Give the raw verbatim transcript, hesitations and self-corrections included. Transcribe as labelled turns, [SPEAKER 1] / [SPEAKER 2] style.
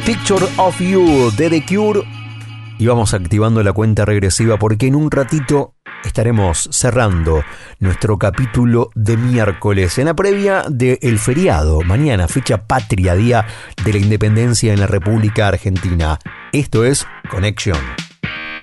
[SPEAKER 1] Picture of You de The Cure. Y vamos activando la cuenta regresiva porque en un ratito estaremos cerrando nuestro capítulo de miércoles en la previa del feriado. Mañana, fecha patria, día de la independencia en la República Argentina. Esto es Connection.